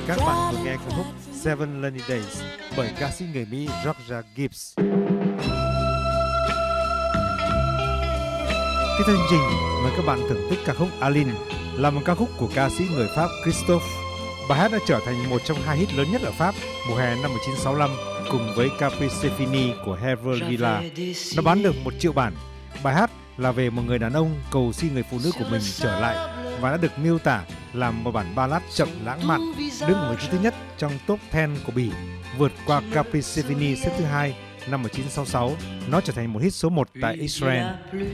Các bạn vừa nghe ca khúc Seven Rainy Days bởi ca sĩ người Mỹ Georgia Gibbs. Tiếp theo chương trình, mời các bạn thưởng thức ca khúc Aline, là một ca khúc của ca sĩ người Pháp Christophe. Bài hát đã trở thành một trong hai hit lớn nhất ở Pháp mùa hè năm 1965 cùng với Caprice Fini của Hervé Villard. Nó bán được 1 triệu bản. Bài hát là về một người đàn ông cầu xin người phụ nữ của mình trở lại và đã được miêu tả làm một bản ballad chậm lãng mạn, đứng ở vị trí thứ nhất trong top 10 của Bỉ, vượt qua Caprice Fini xếp thứ 2 năm 1966. Nó trở thành một hit số 1 tại Israel.